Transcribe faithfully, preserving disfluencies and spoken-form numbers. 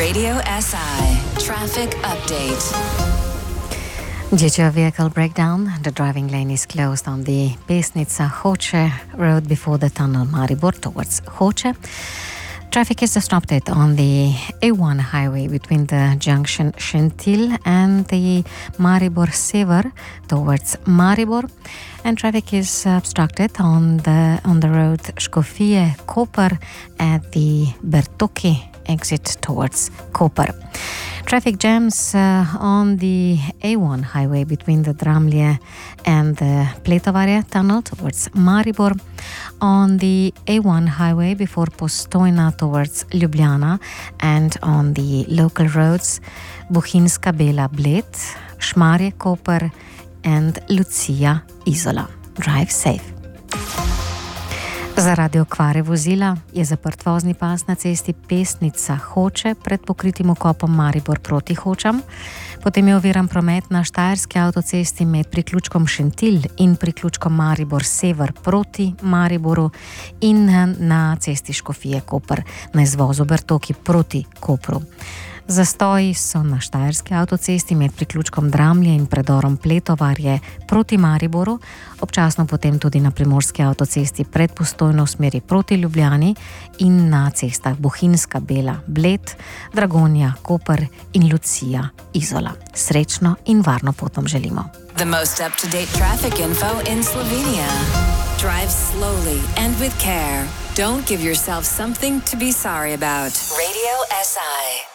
Radio S I Traffic Update. Due to a vehicle breakdown, the driving lane is closed on the Pesnica-Hoče road before the tunnel Maribor towards Hoče. Traffic is disrupted on the A one highway between the junction Šentilj and the Maribor Sever towards Maribor, and traffic is obstructed on the on the road Škofije-Koper at the Bertoki exit towards Koper. Traffic jams uh, on the A one highway between the Dramlje and the Pletovarje tunnel towards Maribor, on the A one highway before Postojna towards Ljubljana, and on the local roads Bohinjska Bela-Bled, Šmarje-Koper and Lucija-Izola. Drive safe. Zaradi okvare vozila je zaprt vozni pas na cesti Pesnica-Hoče pred pokritim vkopom Maribor proti Hočam. Potem je oviran promet na štajerski avtocesti med priključkom Šentilj in priključkom Maribor Sever proti Mariboru in na cesti Škofije-Koper na izvozu Bertoki proti Kopru. Zastoji so na štajerski avtocesti med priključkom Dramlje in predorom Pletovarje proti Mariboru, občasno potem tudi na primorski avtocesti pred Postojno v smeri proti Ljubljani in na cestah Bohinjska Bela-Bled, Dragonja, Koper in Lucija-Izola. Srečno in varno pot vam želimo. The most up-to-date traffic info in Slovenia. Drive slowly and with care. Don't give yourself something to be sorry about. Radio S I.